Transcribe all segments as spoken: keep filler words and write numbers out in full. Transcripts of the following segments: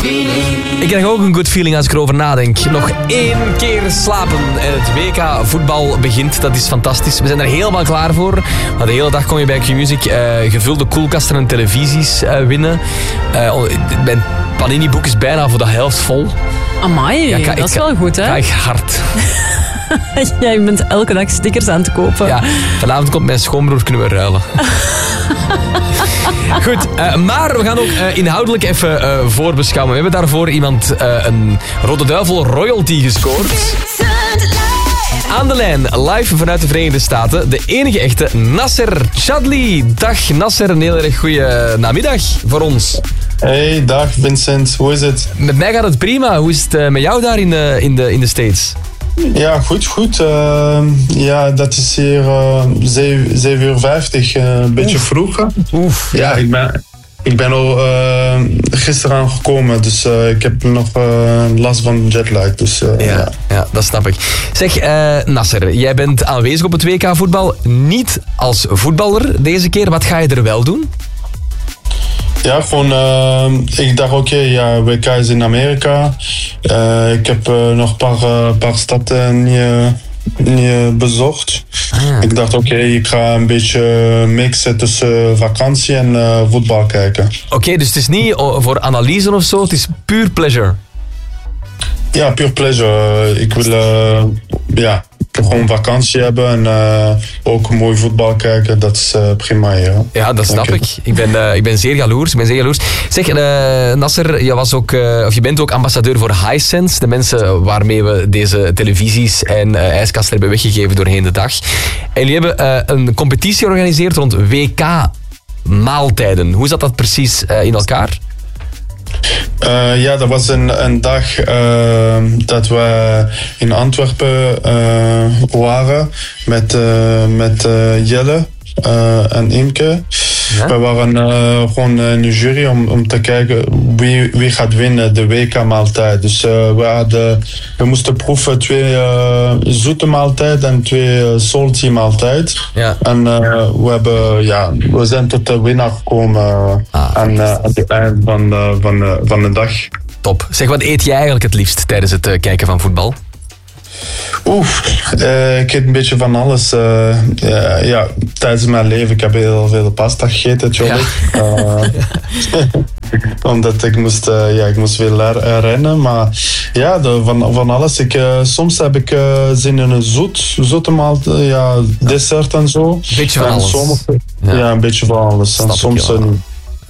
Ik krijg ook een good feeling als ik erover nadenk. Nog één keer slapen en het W K voetbal begint. Dat is fantastisch. We zijn er helemaal klaar voor. Maar de hele dag kom je bij Q-Music uh, gevulde koelkasten en televisies uh, winnen. Uh, mijn Panini-boek is bijna voor de helft vol. Amai, ja, dat is wel goed, hè? Ga ik hard. Jij bent elke dag stickers aan het kopen. Ja, vanavond komt mijn schoonbroer, kunnen we ruilen. Goed, uh, maar we gaan ook uh, inhoudelijk even uh, voorbeschouwen. We hebben daarvoor iemand uh, een Rode Duivel royalty gescoord. Aan de lijn, live vanuit de Verenigde Staten, de enige echte Nasser Chadli. Dag Nasser, een heel erg goede namiddag voor ons. Hey, dag Vincent, hoe is het? Met mij gaat het prima. Hoe is het uh, met jou daar in de, in de, in de States? Ja, goed, goed. Uh, ja, dat is hier uh, zeven uur vijftig, uh, een beetje Oef. vroeg. Oef. Ja, ik ben, ik ben al uh, gisteren aangekomen, dus uh, ik heb nog uh, last van jetlag. Dus, uh, ja, ja. ja, dat snap ik. Zeg, uh, Nasser, jij bent aanwezig op het W K voetbal. Niet als voetballer deze keer. Wat ga je er wel doen? Ja, gewoon, uh, ik dacht oké, okay, ja, W K is in Amerika. Uh, ik heb uh, nog een paar, uh, paar staten niet, uh, niet uh, bezocht. Ah. Ik dacht oké, okay, ik ga een beetje mixen tussen vakantie en uh, voetbal kijken. Oké, okay, dus het is niet voor analyse of zo, het is puur pleasure. Ja, puur pleasure. Ik wil uh, ja, gewoon vakantie hebben en uh, ook mooi voetbal kijken. Dat is uh, prima, ja. Ja, dat snap ik. Ik ben, uh, ik ben zeer jaloers. Ik ben zeer jaloers. Zeg, uh, Nasser, je, was ook, uh, of je bent ook ambassadeur voor Hisense. De mensen waarmee we deze televisies en uh, ijskasten hebben weggegeven doorheen de dag. En jullie hebben uh, een competitie georganiseerd rond W K-maaltijden. Hoe zat dat precies uh, in elkaar? Uh, ja, dat was een, een dag uh, dat we in Antwerpen uh, waren met, uh, met uh, Jelle uh, en Imke. Ja? We waren uh, gewoon in de jury om, om te kijken wie, wie gaat winnen de W K-maaltijd. Dus uh, we, hadden, we moesten proeven twee uh, zoete maaltijd en twee uh, salty maaltijd. Ja. En uh, we, hebben, ja, we zijn tot de winnaar gekomen uh, ah, aan, uh, aan het eind van, uh, van, uh, van de dag. Top. Zeg, wat eet jij eigenlijk het liefst tijdens het uh, kijken van voetbal? Oef, uh, ik eet een beetje van alles. Uh, uh, ja, tijdens mijn leven ik heb heel veel pasta gegeten, natuurlijk. Ja. Uh, omdat ik moest, uh, ja, ik moest veel rennen. Maar ja, de, van, van alles. Ik, uh, soms heb ik uh, zin in een zoet, zoete maaltijd, ja, dessert en zo. Een beetje van en alles. Soms, ja. ja, een beetje van alles. Snap en soms een...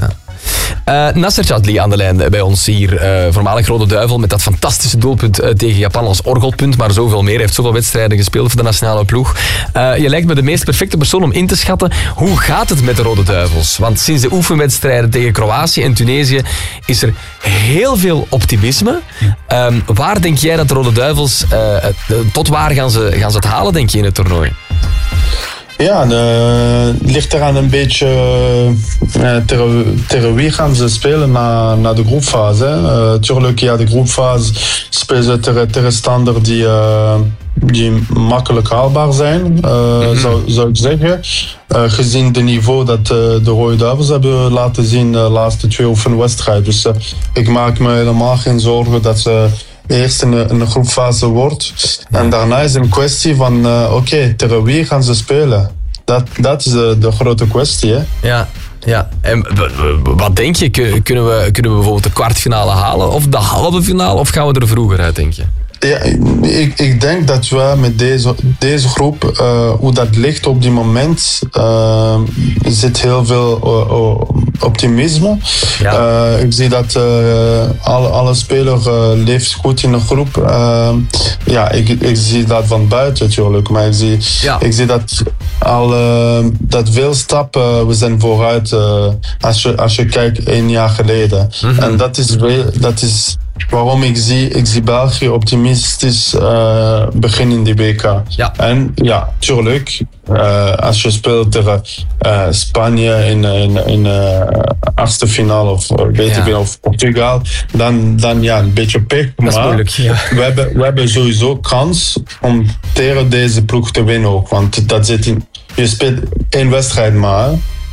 Uh, Nasser Chadli aan de lijn bij ons hier. Uh, voormalig Rode Duivel met dat fantastische doelpunt uh, tegen Japan als orgelpunt. Maar zoveel meer. Hij heeft zoveel wedstrijden gespeeld voor de nationale ploeg. Uh, je lijkt me de meest perfecte persoon om in te schatten. Hoe gaat het met de Rode Duivels? Want sinds de oefenwedstrijden tegen Kroatië en Tunesië is er heel veel optimisme. Um, waar denk jij dat de Rode Duivels... Uh, uh, tot waar gaan ze, gaan ze het halen, denk je, in het toernooi? Ja, het uh, ligt eraan een beetje uh, tegen wie gaan ze spelen na, na de groepfase. Uh, tuurlijk, ja, de groepfase spelen ze tegen tegenstander die, uh, die makkelijk haalbaar zijn, uh, mm-hmm. zou, zou ik zeggen. Uh, gezien de niveau dat uh, de Rode Duivels hebben laten zien de laatste twee oefenwedstrijden. Dus uh, ik maak me helemaal geen zorgen dat ze... eerst een, een groepfase wordt. Ja. En daarna is een kwestie van, uh, oké, okay, tegen wie gaan ze spelen? Dat, dat is de, de grote kwestie, hè? Ja, ja. En wat denk je? Kunnen we, kunnen we bijvoorbeeld de kwartfinale halen? Of de halve finale? Of gaan we er vroeger uit, denk je? Ja, ik, ik denk dat we met deze, deze groep, uh, hoe dat ligt op die moment, uh, zit heel veel uh, optimisme. Ja. Uh, ik zie dat uh, alle, alle spelers uh, leeft goed in de groep. Uh, ja, ik, ik zie dat van buiten natuurlijk, maar ik zie, ja. ik zie dat, al, uh, dat veel stappen, we zijn vooruit uh, als, je, als je kijkt één jaar geleden. Mm-hmm. En dat is, dat is waarom ik zie, ik zie België optimistisch uh, beginnen in die W K. Ja. En ja, tuurlijk, uh, als je speelt tegen uh, Spanje in, in, in uh, achtste finale of weet ja. ik of Portugal, dan, dan ja, een beetje pech. Dat is maar moeilijk, ja. we, hebben, we hebben sowieso kans om tegen deze ploeg te winnen ook. Want dat zit in, je speelt één wedstrijd maar.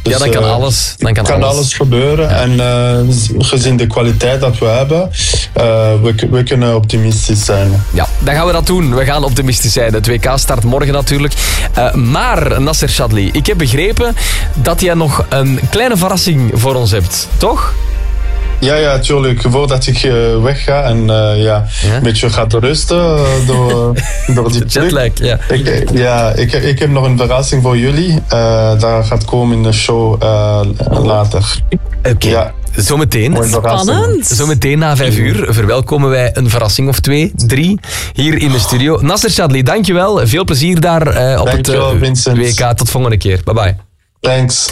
Dus, ja, dan kan alles, dan kan kan alles. alles gebeuren. Ja. En uh, gezien de kwaliteit dat we hebben, uh, we, we kunnen optimistisch zijn. Ja, dan gaan we dat doen. We gaan optimistisch zijn. Het W K start morgen natuurlijk. Uh, maar, Nasser Chadli, ik heb begrepen dat jij nog een kleine verrassing voor ons hebt, toch? Ja, ja, tuurlijk. Voordat ik uh, wegga en uh, ja, ja, een beetje ga rusten uh, door, door die jetlag, ja. Ik, ja, ik, ik heb nog een verrassing voor jullie. Uh, daar gaat komen in de show uh, later. Oké. Okay. Ja. Zometeen. Spannend. Zometeen na vijf uur verwelkomen wij een verrassing of twee, drie, hier in de studio. Nasser Chadli, dankjewel. Veel plezier daar uh, op dankjewel, het uh, W K. Tot volgende keer. Bye bye. Thanks.